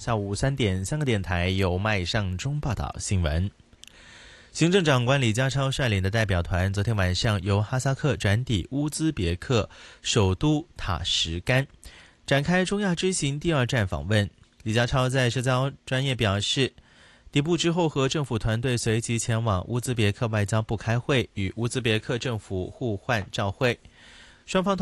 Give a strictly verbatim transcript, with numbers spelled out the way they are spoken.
下午三点，三个电台由麦尚中报道新闻。行政长官李家超率领的代表团昨天晚上由哈萨克转抵乌兹别克首都塔什干，展开中亚之行第二站访问。李家超在社交专页表示，抵埗之后和政府团队随即前往乌兹别克外交部开会，与乌兹别克政府互换照会，双方